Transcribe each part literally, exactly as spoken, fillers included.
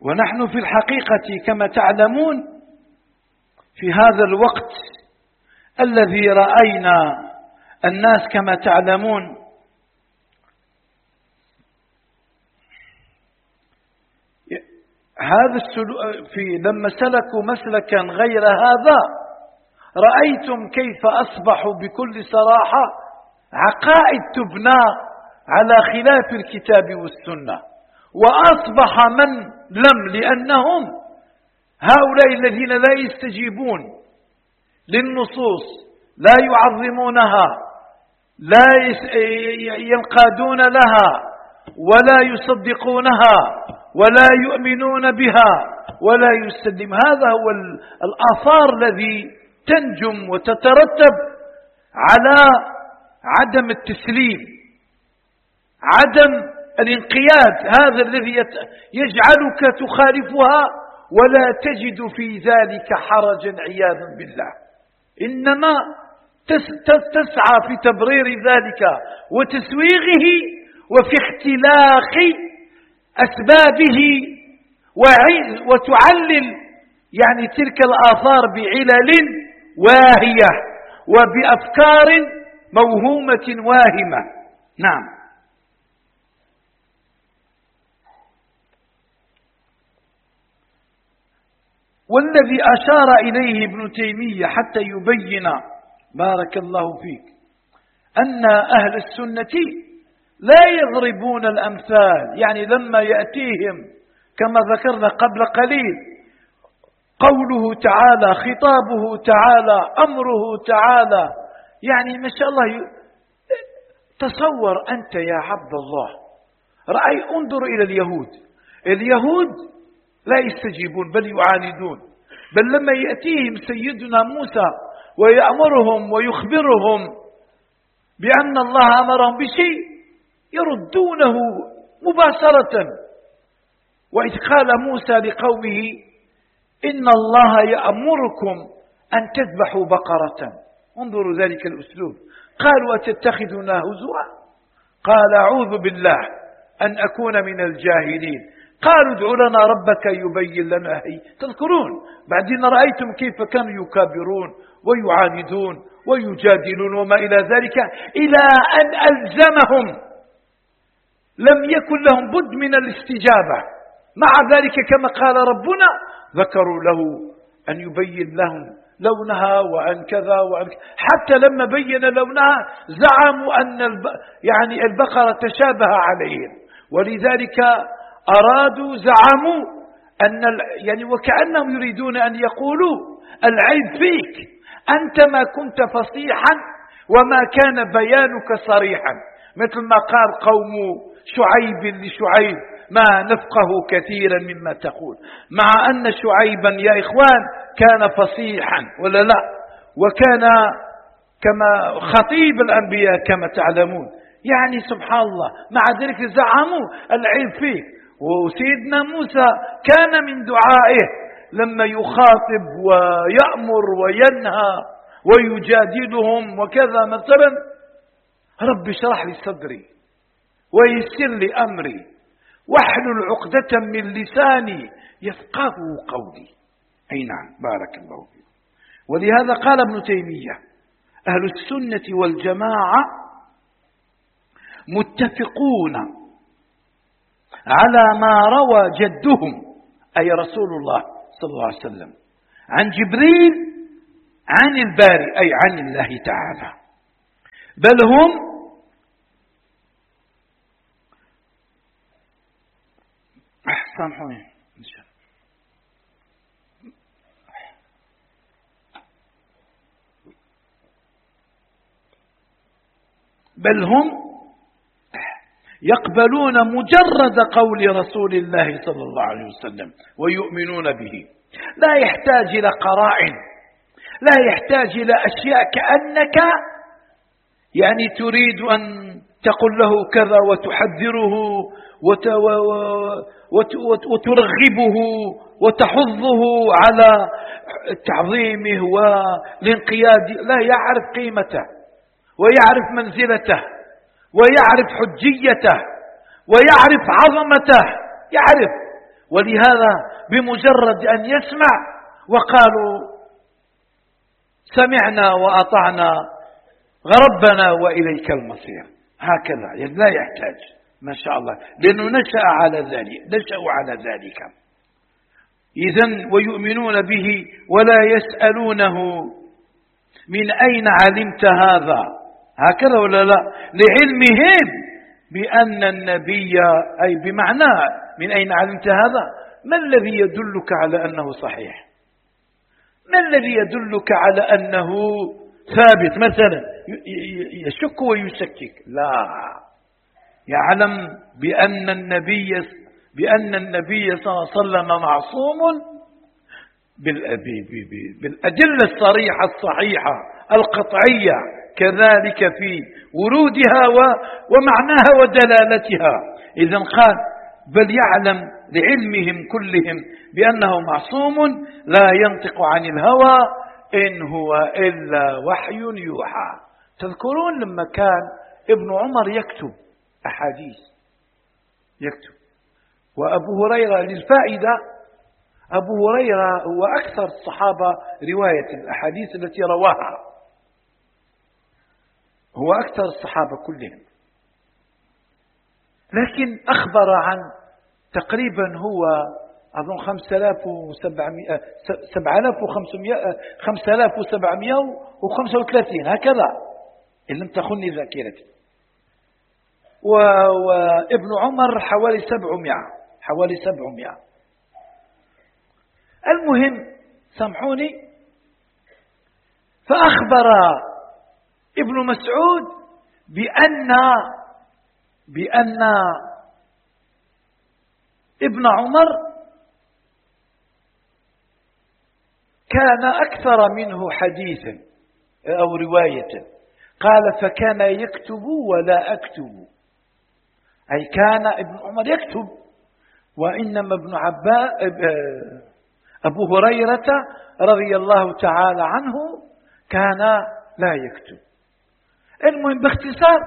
ونحن في الحقيقة كما تعلمون في هذا الوقت الذي رأينا الناس كما تعلمون هذا السلوك في لما سلكوا مسلكا غير هذا رأيتم كيف أصبحوا بكل صراحة عقائد تبنى على خلاف الكتاب والسنة، وأصبح من لم لأنهم هؤلاء الذين لا يستجيبون للنصوص، لا يعظمونها، لا ينقادون لها، ولا يصدقونها، ولا يؤمنون بها، ولا يسلم. هذا هو الآثار الذي تنجم وتترتب على عدم التسليم، عدم الانقياد، هذا الذي يجعلك تخالفها ولا تجد في ذلك حرجا عياذا بالله، إنما تسعى في تبرير ذلك وتسويغه وفي اختلاق أسبابه وتعلل يعني تلك الآثار بعلل واهية وبأفكار موهومة واهمة. نعم. والذي أشار إليه ابن تيمية حتى يبين بارك الله فيك أن أهل السنة لا يضربون الأمثال، يعني لما يأتيهم كما ذكرنا قبل قليل قوله تعالى، خطابه تعالى، أمره تعالى، يعني ما شاء الله. تصور أنت يا عبد الله، رأي انظر إلى اليهود، اليهود لا يستجيبون بل يعاندون، بل لما يأتيهم سيدنا موسى ويأمرهم ويخبرهم بأن الله أمرهم بشيء يردونه مباشرة. وإذ قال موسى لقومه إن الله يأمركم أن تذبحوا بقرة، انظروا ذلك الأسلوب، قالوا أتتخذنا هزوا؟ قال أعوذ بالله أن أكون من الجاهلين. قالوا ادع لنا ربك يبين لنا. هي تذكرون بعدين رأيتم كيف كانوا يكابرون ويعاندون ويجادلون وما إلى ذلك، إلى أن ألزمهم، لم يكن لهم بد من الاستجابة. مع ذلك كما قال ربنا ذكروا له أن يبين لهم لونها وأن كذا وأن كذا، حتى لما بين لونها زعموا أن الب... يعني البقرة تشابه عليهم، ولذلك أرادوا زعموا أن ال... يعني وكأنهم يريدون أن يقولوا العيب فيك، أنت ما كنت فصيحا وما كان بيانك صريحا، مثل ما قال قوم شعيب لشعيب ما نفقه كثيرا مما تقول، مع أن شعيبا يا إخوان كان فصيحا ولا لا، وكان كما خطيب الأنبياء كما تعلمون، يعني سبحان الله. مع ذلك زعموا العيب فيه. وسيدنا موسى كان من دعائه لما يخاطب ويأمر وينهى ويجادلهم وكذا مثلا، رب اشرح لي صدري ويسر لي أمري واحلل عقدة من لساني يفقه قولي. أي نعم، بارك الله فيك. ولهذا قال ابن تيمية أهل السنة والجماعة متفقون على ما روى جدهم أي رسول الله صلى الله عليه وسلم عن جبريل عن الباري أي عن الله تعالى، بل هم سامحوني إن شاء الله بل هم يقبلون مجرد قول رسول الله صلى الله عليه وسلم ويؤمنون به، لا يحتاج إلى قرائن، لا يحتاج إلى أشياء كأنك يعني تريد أن تقول له كذا وتحذره وترغبه وتحضه على تعظيمه والانقياد، لا، يعرف قيمته ويعرف منزلته ويعرف حجيته ويعرف عظمته، يعرف. ولهذا بمجرد أن يسمع وقالوا سمعنا وأطعنا ربنا وإليك المصير، هكذا يعني لا يحتاج ما شاء الله، لأنه نشأ على ذلك، نشأوا على ذلك. إذن ويؤمنون به ولا يسألونه من أين علمت هذا، هكذا ولا لا؟ لعلمهم بأن النبي، أي بمعنى من أين علمت هذا، ما الذي يدلك على أنه صحيح؟ ما الذي يدلك على أنه ثابت؟ مثلا يشك ويشكك، لا، يعلم بأن النبي بأن النبي صلى الله عليه وسلم معصوم بالأدلة الصريحة الصحيحة القطعية، كذلك في ورودها ومعناها ودلالتها. إذن قال بل يعلم لعلمهم كلهم بأنه معصوم لا ينطق عن الهوى إن هو إلا وحي يوحى. تذكرون لما كان ابن عمر يكتب أحاديث، يكتب، وأبو هريرة للفائدة، أبو هريرة هو أكثر الصحابة رواية الأحاديث التي رواها، هو أكثر الصحابة كلهم، لكن أخبر عن تقريبا هو أظن خمسة آلاف وسبعمائة سبعة آلاف وخمسمائة خمسة آلاف وسبعمائة وخمسة وثلاثين هكذا إن لم تخني ذاكرتي، وابن عمر حوالي سبعمائة حوالي سبعمائة. المهم سامحوني، فأخبر ابن مسعود بأن بأن ابن عمر كان أكثر منه حديثا أو رواية، قال فكان يكتب ولا أكتب، أي كان ابن عمر يكتب، وإنما ابن عباس أبو هريرة رضي الله تعالى عنه كان لا يكتب. المهم باختصار،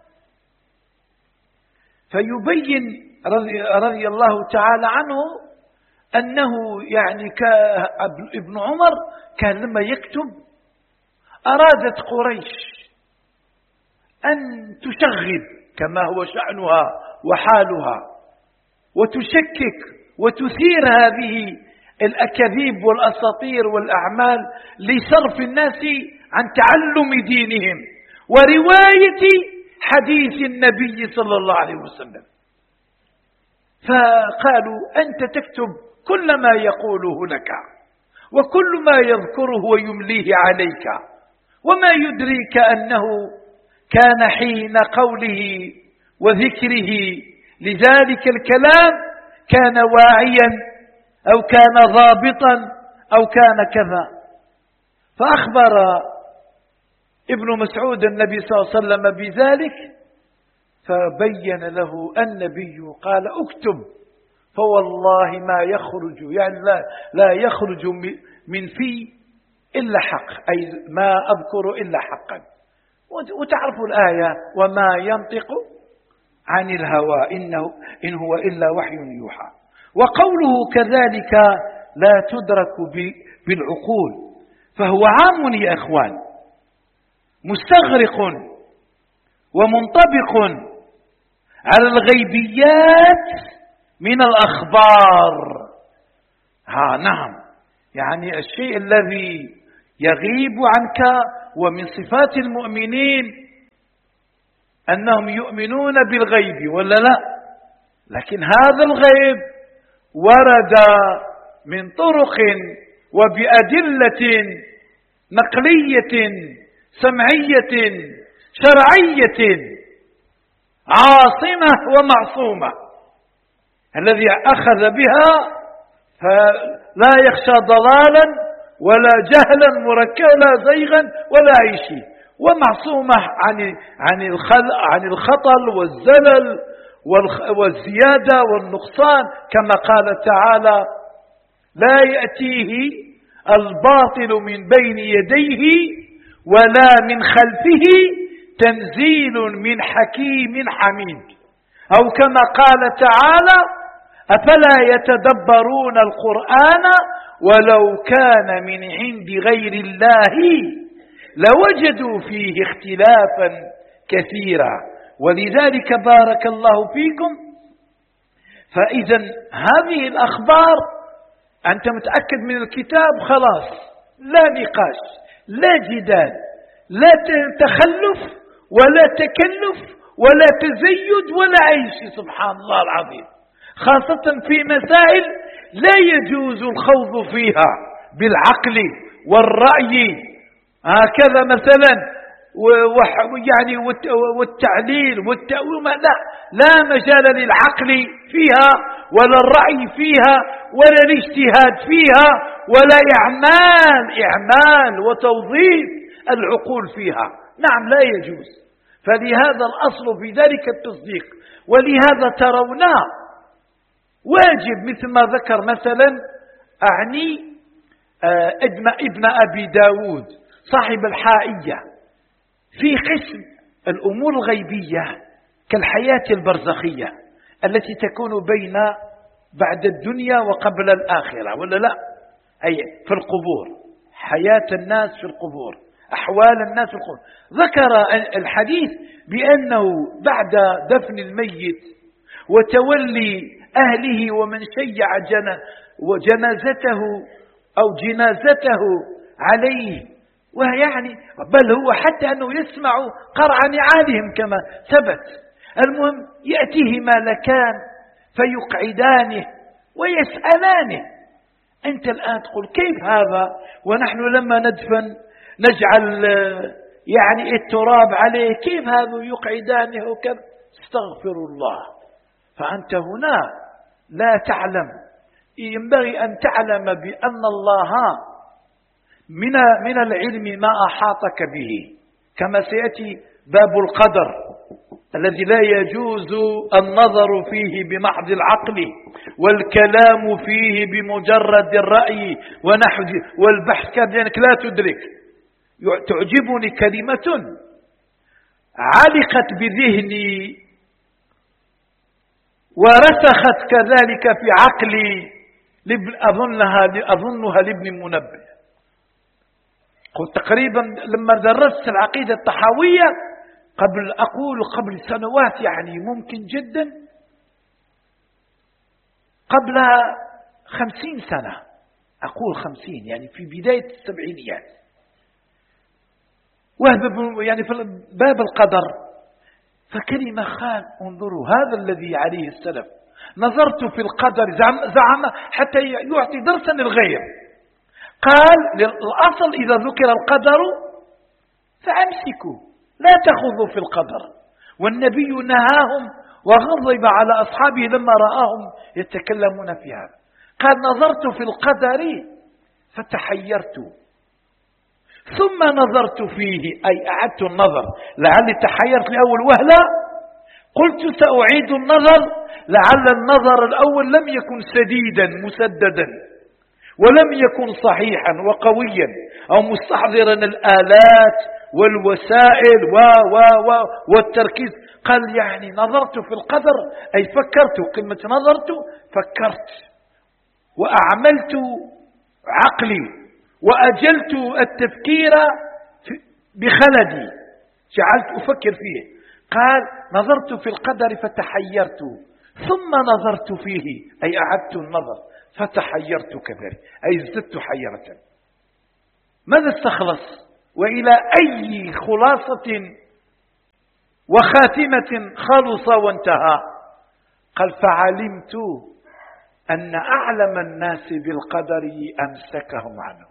فيبين رضي, رضي الله تعالى عنه أنه يعني ابن عمر كان لما يكتب أرادت قريش أن تشغب كما هو شأنها وحالها، وتشكك وتثير هذه الأكاذيب والأساطير والأعمال لصرف الناس عن تعلم دينهم ورواية حديث النبي صلى الله عليه وسلم. فقالوا أنت تكتب كل ما يقوله لك وكل ما يذكره ويمليه عليك، وما يدريك أنه كان حين قوله وذكره لذلك الكلام كان واعيا أو كان ضابطا أو كان كذا. فأخبر ابن مسعود النبي صلى الله عليه وسلم بذلك، فبين له النبي قال اكتب فوالله ما يخرج، يعني لا, لا يخرج من في إلا حق، أي ما أذكر إلا حقا. وتعرفوا الآية وما ينطق عن الهوى إنه إن هو إلا وحي يوحى. وقوله كذلك لا تدرك بالعقول، فهو عام يا إخوان، مستغرق ومنطبق على الغيبيات من الأخبار. ها نعم، يعني الشيء الذي يغيب عنك، ومن صفات المؤمنين أنهم يؤمنون بالغيب ولا لا، لكن هذا الغيب ورد من طرق وبأدلة نقلية سمعية شرعية عاصمة ومعصومة، الذي أخذ بها فلا يخشى ضلالا ولا جهلا مركبا ولا زيغا ولا أي شيء، ومعصومة عن عن عن الخطل والزلل والزيادة والنقصان، كما قال تعالى لا يأتيه الباطل من بين يديه ولا من خلفه تنزيل من حكيم حميد، أو كما قال تعالى أفلا يتدبرون القرآن ولو كان من عند غير الله لوجدوا فيه اختلافا كثيرا. ولذلك بارك الله فيكم، فإذا هذه الأخبار أنت متأكد من الكتاب خلاص، لا نقاش، لا جدال، لا تخلف ولا تكلف ولا تزيد ولا أي شيء. سبحان الله العظيم، خاصة في مسائل لا يجوز الخوض فيها بالعقل والرأي، هكذا مثلا يعني والتعليل والتأويل، لا لا مجال للعقل فيها ولا الرأي فيها ولا الاجتهاد فيها ولا إعمال إعمال وتوظيف العقول فيها، نعم لا يجوز. فلهذا الأصل في ذلك التصديق. ولهذا ترونا واجب مثل ما ذكر مثلا أعني ابن أبي داود صاحب الحائية في قسم الأمور الغيبية كالحياة البرزخية التي تكون بين بعد الدنيا وقبل الآخرة، ولا لا؟ أي في القبور، حياة الناس في القبور، أحوال الناس في القبور. ذكر الحديث بأنه بعد دفن الميت وتولي أهله ومن شيع وجنازته أو جنازته عليه، ويعني بل هو حتى أنه يسمع قرع نعالهم كما ثبت. المهم يأتيه ملكان فيقعدانه ويسألانه: أنت الآن تقول كيف هذا ونحن لما ندفن نجعل يعني التراب عليه، كيف هذا يقعدانه وكذا؟ استغفر الله. فأنت هنا لا تعلم، ينبغي أن تعلم بأن الله من من العلم ما أحاطك به، كما سيأتي باب القدر الذي لا يجوز النظر فيه بمحض العقل والكلام فيه بمجرد الرأي ونحو والبحث، كذلك لا تدرك. تعجبني كلمة علقت بذهني ورسخت كذلك في عقلي، أظنها أظنها لابن منبه. قلت تقريبا لما درست العقيدة الطحاوية قبل أقول قبل سنوات، يعني ممكن جدا قبل خمسين سنة، أقول خمسين يعني في بداية السبعينيات، وهب يعني في باب القدر، فكلمة خال انظروا هذا الذي عليه السلف. نظرت في القدر، زعم, زعم حتى يعطي درسا للغير. قال الأصل إذا ذكر القدر فأمسكوا لا تخوضوا في القدر، والنبي نهاهم وغضب على أصحابه لما رآهم يتكلمون في هذا. قال نظرت في القدر فتحيرت ثم نظرت فيه، أي أعدت النظر، لعلي تحيرت لأول وهلة قلت سأعيد النظر، لعل النظر الأول لم يكن سديدا مسددا ولم يكن صحيحا وقويا أو مستحضرا الآلات والوسائل و و و والتركيز. قال يعني نظرت في القدر أي فكرت، كلمة نظرت فكرت وأعملت عقلي وأجلت التفكير بخلدي، جعلت أفكر فيه. قال نظرت في القدر فتحيرت ثم نظرت فيه، أي أعدت النظر فتحيرت كذلك، أي ازددت حيرة. ماذا استخلص؟ وإلى أي خلاصة وخاتمة خلص وانتهى؟ قال فعلمت أن أعلم الناس بالقدر أمسكهم عنه.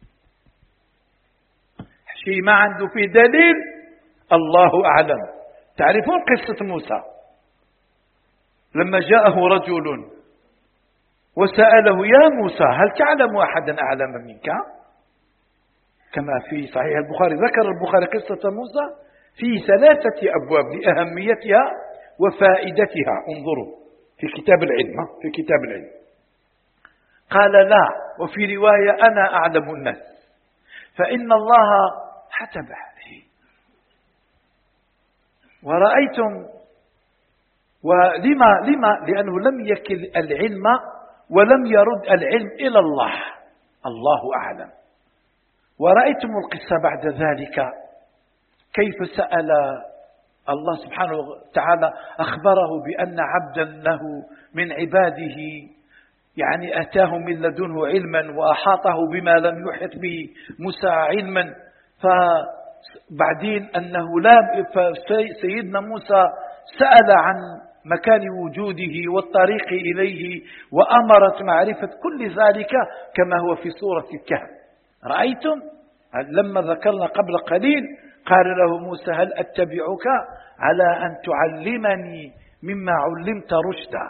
شيء ما عنده فيه دليل الله أعلم. تعرفون قصة موسى لما جاءه رجل وسأله يا موسى هل تعلم أحدا أعلم منك؟ كما في صحيح البخاري، ذكر البخاري قصة موسى في ثلاثة أبواب لأهميتها وفائدتها. انظروا في كتاب العلم، في كتاب العلم قال لا، وفي رواية أنا أعلم الناس، فإن الله حتب عليه. ورأيتم ولما لما لأنه لم يكل العلم ولم يرد العلم إلى الله، الله أعلم. ورأيتم القصة بعد ذلك كيف سأل الله سبحانه وتعالى، أخبره بأن عبدا له من عباده يعني أتاه من لدنه علما وأحاطه بما لم يحط به موسى علما، فبعدين أنه لا سيدنا موسى سأل عن مكان وجوده والطريق إليه وأمرت معرفة كل ذلك كما هو في سورة الكهف. رأيتم لما ذكرنا قبل قليل قال له موسى هل أتبعك على أن تعلمني مما علمت رشدا،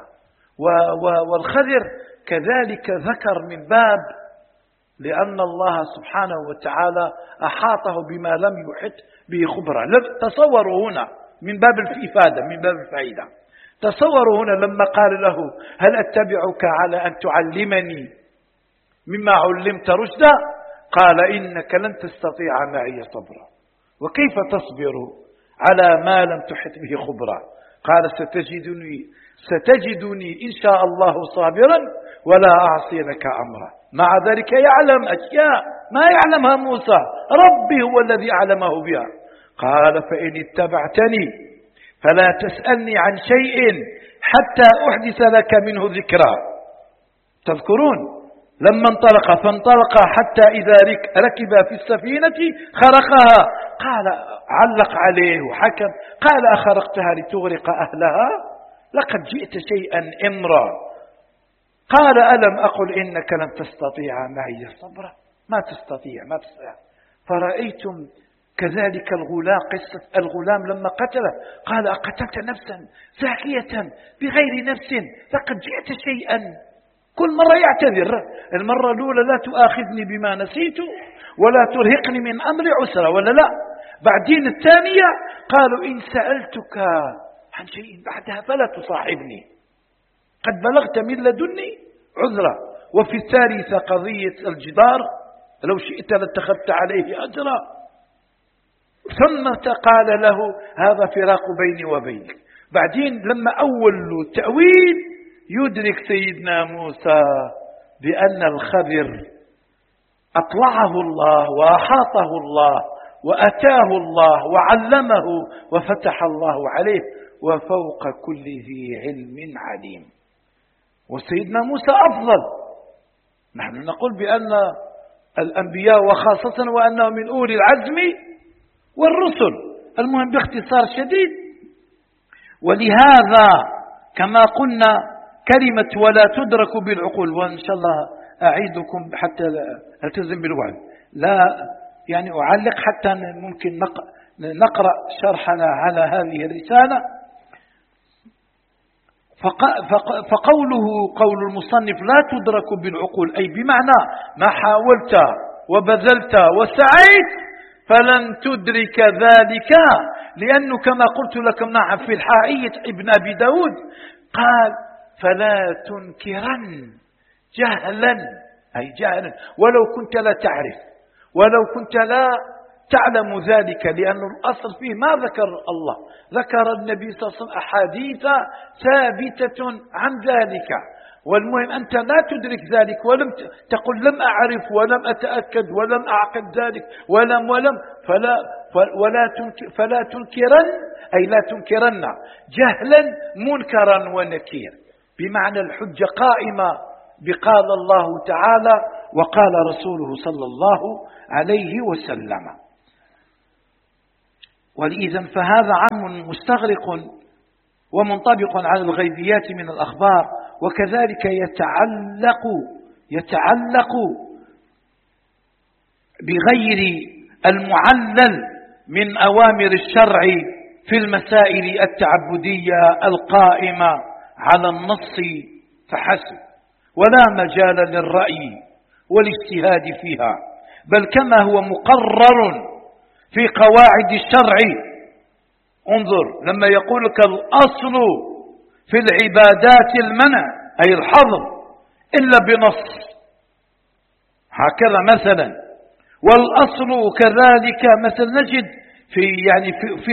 والخضر كذلك ذكر من باب لأن الله سبحانه وتعالى أحاطه بما لم يحط به خبرا. تصوروا هنا من باب الإفادة، من باب الفائدة، تصوروا هنا لما قال له هل أتبعك على أن تعلمني مما علمت رشدا، قال إنك لن تستطيع معي صبرا، وكيف تصبر على ما لم تحط به خبرا؟ قال ستجدني ستجدني إن شاء الله صابرا ولا أعصي لك أمرا. مع ذلك يعلم أشياء ما يعلمها موسى، ربي هو الذي أعلمه بها. قال فإن اتبعتني فلا تسألني عن شيء حتى أحدث لك منه ذكرا. تذكرون لما انطلق فانطلق حتى إذا ركب في السفينة خرقها، قال علق عليه وحكم، قال أخرقتها لتغرق أهلها لقد جئت شيئا إمرا. قال ألم أقل إنك لن تستطيع معي صبرا؟ ما تستطيع ما تستطيع. فرأيتم كذلك الغلام، قصة الغلام لما قتله قال أقتلت نفسا زاكية بغير نفس لقد جئت شيئا. كل مرة يعتذر، المرة الأولى لا تؤاخذني بما نسيت ولا ترهقني من أمر عسرة ولا لا. بعدين الثانية قالوا إن سألتك عن شيء بعدها فلا تصاحبني قد بلغت من لدني عذرا. وفي الثالثة قضية الجدار لو شئت لاتخذت عليه أجرا. ثم قال له هذا فراق بيني وبينك. بعدين لما أول تأويل يدرك سيدنا موسى بأن الخضر أطلعه الله وأحاطه الله وأتاه الله وعلمه وفتح الله عليه وفوق كل ذي علم عليم. وسيدنا موسى أفضل. نحن نقول بأن الأنبياء وخاصة وأنه من أولي العزم والرسل. المهم باختصار شديد، ولهذا كما قلنا كلمة ولا تدرك بالعقول، وإن شاء الله أعيدكم حتى ألتزم بالوعد، لا يعني أعلق حتى ممكن نقرأ شرحنا على هذه الرسالة. فقوله قول المصنف لا تدرك بالعقول أي بمعنى ما حاولت وبذلت وسعيت فلن تدرك ذلك، لأنه كما قلت لكم نعم في الحائية ابن أبي داود قال فلا تنكرن جهلا أي جهلا ولو كنت لا تعرف ولو كنت لا تعلم ذلك، لأن الأصل فيه ما ذكر الله، ذكر النبي صلى الله عليه وسلم أحاديث ثابتة عن ذلك. والمهم أنت لا تدرك ذلك ولم تقل لم أعرف ولم أتأكد ولم أعقد ذلك ولم ولم فلا ولا تنكر فلا تنكرن أي لا تنكرن جهلا منكرا ونكير، بمعنى الحجة قائمة بقال الله تعالى وقال رسوله صلى الله عليه وسلم. ولإذن فهذا عام مستغرق ومنطبق على الغيبيات من الأخبار، وكذلك يتعلق يتعلق بغير المعلل من أوامر الشرع في المسائل التعبدية القائمة على النص فحسب، ولا مجال للرأي والاجتهاد فيها، بل كما هو مقرر في قواعد الشرع. انظر لما يقول لك الأصل في العبادات المنع أي الحظر إلا بنص، هكذا مثلا. والأصل كذلك مثل نجد في يعني في, في